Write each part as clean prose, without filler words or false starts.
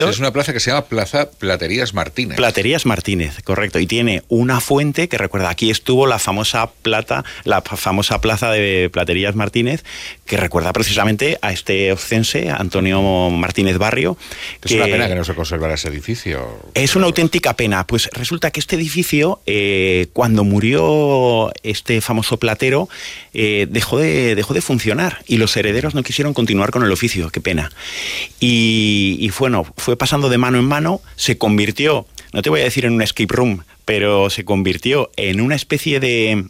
Es una plaza que se llama Plaza Platerías Martínez. Platerías Martínez, correcto. Y tiene una fuente que recuerda, aquí estuvo la famosa plaza de Platerías Martínez, que recuerda precisamente a este oscense, Antonio Martínez Barrio. Es una pena que no se conservara ese edificio. Es una auténtica pena. Pues resulta que este edificio, cuando murió este famoso platero, dejó de funcionar y los herederos no quisieron continuar con el oficio. Qué pena. Y bueno, fue pasando de mano en mano, se convirtió, no te voy a decir en un escape room, pero se convirtió en una especie de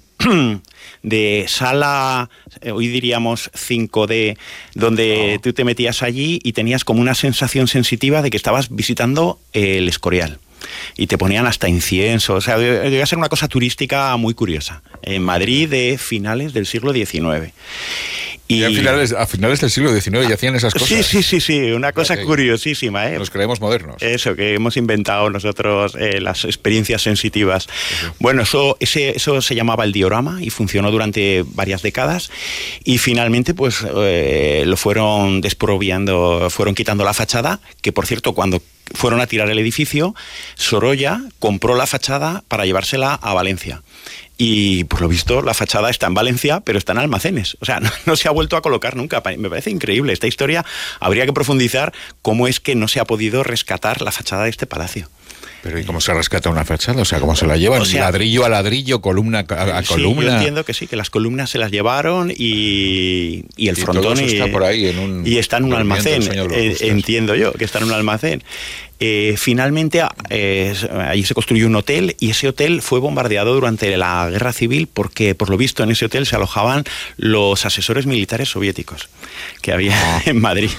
sala, hoy diríamos 5D, donde tú te metías allí y tenías como una sensación sensitiva de que estabas visitando el Escorial. Y te ponían hasta incienso, o sea, debía ser una cosa turística muy curiosa, en Madrid de finales del siglo XIX. Y a finales del siglo XIX ya hacían esas cosas. Sí, una cosa curiosísima. Nos creemos modernos. Eso, que hemos inventado nosotros las experiencias sensitivas. Sí. Bueno, eso se llamaba el diorama y funcionó durante varias décadas y finalmente pues lo fueron desproviando, fueron quitando la fachada, que por cierto cuando fueron a tirar el edificio, Sorolla compró la fachada para llevársela a Valencia. Y por lo visto la fachada está en Valencia, pero está en almacenes. O sea, no se ha vuelto a colocar nunca. Me parece increíble esta historia. Habría que profundizar cómo es que no se ha podido rescatar la fachada de este palacio. Pero ¿y cómo se rescata una fachada? O sea, ¿cómo se la llevan? ¿Ladrillo a ladrillo, columna a columna? Yo entiendo que sí, que las columnas se las llevaron y el frontón... Todo eso está por ahí en un... Y está en un almacén, entiendo yo, que está en un almacén. Finalmente, allí se construyó un hotel y ese hotel fue bombardeado durante la Guerra Civil porque, por lo visto, en ese hotel se alojaban los asesores militares soviéticos que había en Madrid.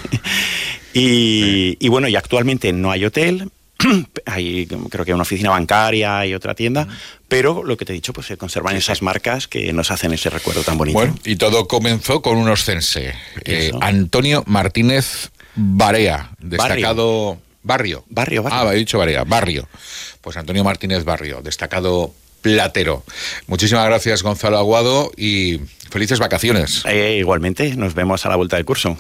Y bueno, y actualmente no hay hotel. Hay, creo que una oficina bancaria y otra tienda, pero lo que te he dicho, pues se conservan esas marcas que nos hacen ese recuerdo tan bonito. Bueno, y todo comenzó con un oscense, Antonio Martínez Barea, destacado... Barrio. He dicho Barea, Barrio. Pues Antonio Martínez Barrio, destacado platero. Muchísimas gracias, Gonzalo Aguado, y felices vacaciones. Igualmente, nos vemos a la vuelta del curso.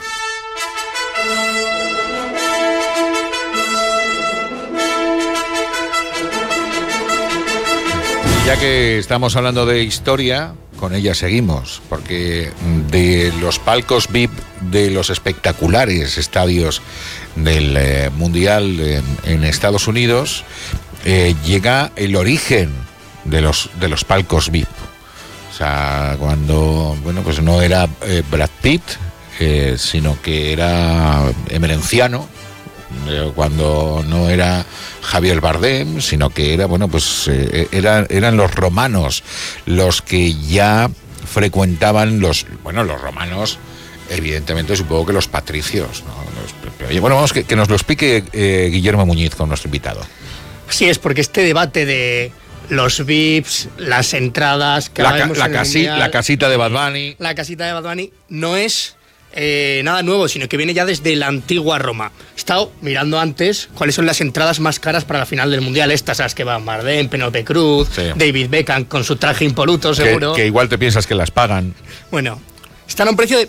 Ya que estamos hablando de historia, con ella seguimos, porque de los palcos VIP de los espectaculares estadios del Mundial en Estados Unidos, llega el origen de los palcos VIP. O sea, cuando, bueno, pues no era Brad Pitt, sino que era Emerenciano, cuando no era Javier Bardem, sino que era, bueno, pues eran los romanos los que ya frecuentaban los romanos, evidentemente supongo que los patricios, ¿no? Bueno, vamos, que nos lo explique Guillermo Muñiz con nuestro invitado. Sí, es porque este debate de los VIPs, las entradas... La casita de Bad Bunny... La casita de Bad Bunny no es... nada nuevo, sino que viene ya desde la antigua Roma. He estado mirando antes cuáles son las entradas más caras para la final del Mundial. Estas a las que van Bardem, Penélope Cruz, sí. David Beckham con su traje impoluto, seguro. Que igual te piensas que las pagan. Bueno, están a un precio de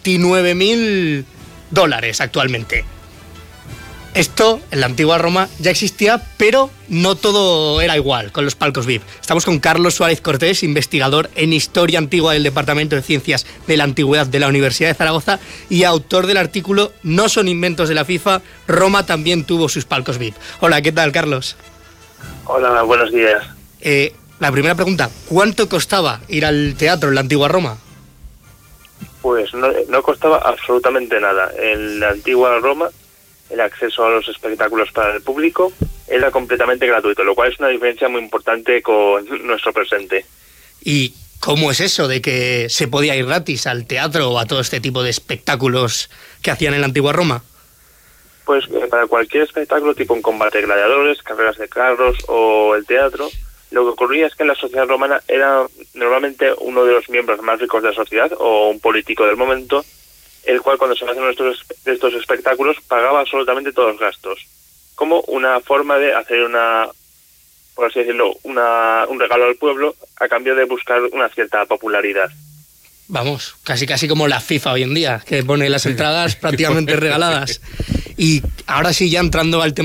$29.000 actualmente. Esto, en la antigua Roma, ya existía, pero no todo era igual con los palcos VIP. Estamos con Carlos Suárez Cortés, investigador en Historia Antigua del Departamento de Ciencias de la Antigüedad de la Universidad de Zaragoza y autor del artículo No son inventos de la FIFA, Roma también tuvo sus palcos VIP. Hola, ¿qué tal, Carlos? Hola, buenos días. La primera pregunta, ¿cuánto costaba ir al teatro en la antigua Roma? Pues no costaba absolutamente nada. En la antigua Roma, el acceso a los espectáculos para el público era completamente gratuito, lo cual es una diferencia muy importante con nuestro presente. ¿Y cómo es eso de que se podía ir gratis al teatro o a todo este tipo de espectáculos que hacían en la antigua Roma? Pues para cualquier espectáculo, tipo un combate de gladiadores, carreras de carros o el teatro, lo que ocurría es que en la sociedad romana era normalmente uno de los miembros más ricos de la sociedad o un político del momento, el cual cuando se hacen estos espectáculos pagaba absolutamente todos los gastos, como una forma de hacer por así decirlo, un regalo al pueblo a cambio de buscar una cierta popularidad. Vamos, casi como la FIFA hoy en día, que pone las entradas prácticamente regaladas. Y ahora sí, ya entrando al tema